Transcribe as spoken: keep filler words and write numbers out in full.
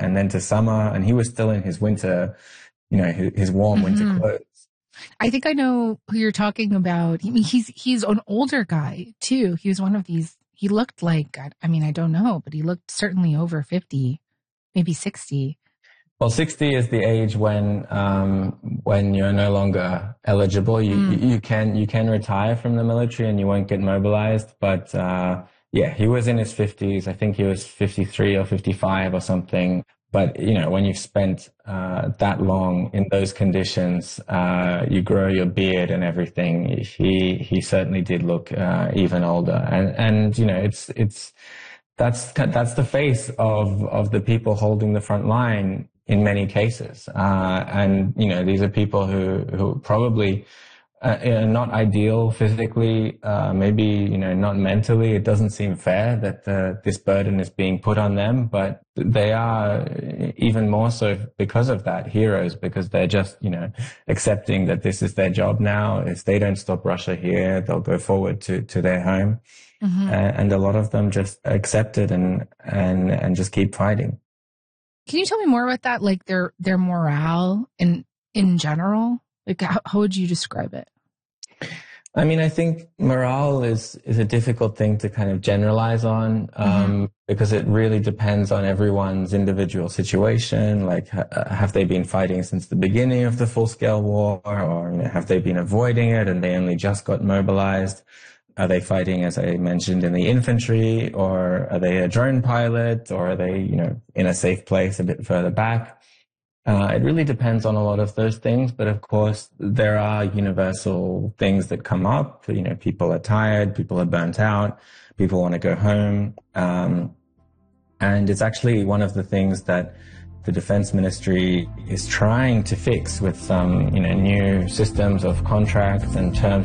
and then to summer, and he was still in his winter, you know, his, his warm winter Mhm. clothes. I think I know who you're talking about. I mean, he's he's an older guy too. He was one of these. He looked like, I I mean, I don't know, but he looked certainly over fifty, maybe sixty. Well, sixty is the age when um, when you're no longer eligible. You, Mm. you you can you can retire from the military and you won't get mobilized. But uh, yeah, he was in his fifties. I think he was fifty-three or fifty-five or something. But you know, when you've spent uh, that long in those conditions, uh, you grow your beard and everything. He he certainly did look uh, even older. And and you know, it's it's that's that's the face of of the people holding the front line in many cases. Uh, and, you know, these are people who, who probably uh, are not ideal physically, uh, maybe, you know, not mentally. It doesn't seem fair that uh, this burden is being put on them, but they are even more so because of that heroes, because they're just, you know, accepting that this is their job now. If they don't stop Russia here, they'll go forward to, to their home. Mhm. Uh, and a lot of them just accept it and, and, and just keep fighting. Can you tell me more about that? Like their their morale in in general? Like how, how would you describe it? I mean, I think morale is is a difficult thing to kind of generalize on um, Mm-hmm. because it really depends on everyone's individual situation. Like, ha- have they been fighting since the beginning of the full-scale war, or you know, have they been avoiding it and they only just got mobilized? Are they fighting, as I mentioned, in the infantry, or are they a drone pilot, or are they, you know, in a safe place a bit further back? Uh, it really depends on a lot of those things, but of course there are universal things that come up. You know, people are tired, people are burnt out, people want to go home, um, and it's actually one of the things that the Defense Ministry is trying to fix with some, you know, new systems of contracts and terms